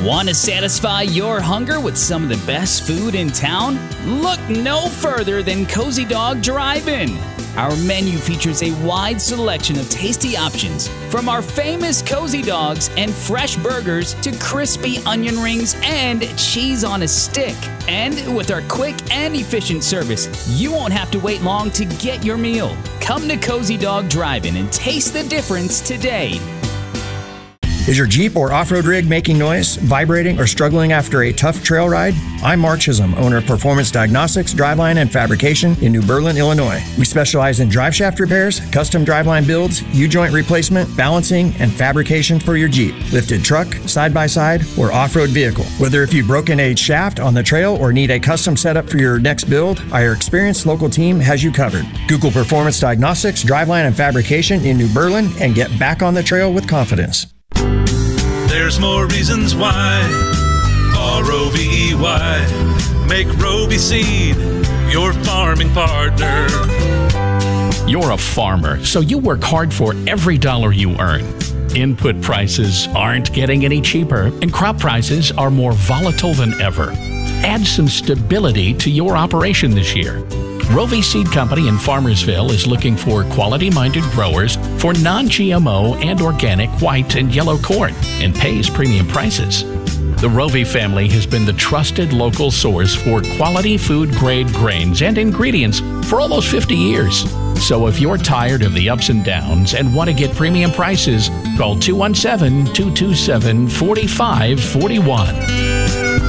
Want to satisfy your hunger with some of the best food in town? Look no further than Cozy Dog Drive-In. Our menu features a wide selection of tasty options, from our famous Cozy Dogs and fresh burgers to crispy onion rings and cheese on a stick. And with our quick and efficient service, you won't have to wait long to get your meal. Come to Cozy Dog Drive-In and taste the difference today. Is your Jeep or off-road rig making noise, vibrating, or struggling after a tough trail ride? I'm Mark Chisholm, owner of Performance Diagnostics, Driveline, and Fabrication in New Berlin, Illinois. We specialize in drive shaft repairs, custom driveline builds, U-joint replacement, balancing, and fabrication for your Jeep, lifted truck, side-by-side, or off-road vehicle. Whether if you've broken a shaft on the trail or need a custom setup for your next build, our experienced local team has you covered. Google Performance Diagnostics, Driveline, and Fabrication in New Berlin and get back on the trail with confidence. There's more reasons why. R-O-V-E-Y. Make Roby Seed your farming partner. You're a farmer, so you work hard for every dollar you earn. Input prices aren't getting any cheaper, and crop prices are more volatile than ever. Add some stability to your operation this year. Roby Seed Company in Farmersville is looking for quality-minded growers for non-GMO and organic white and yellow corn and pays premium prices. The Roby family has been the trusted local source for quality food-grade grains and ingredients for almost 50 years. So if you're tired of the ups and downs and want to get premium prices, call 217-227-4541.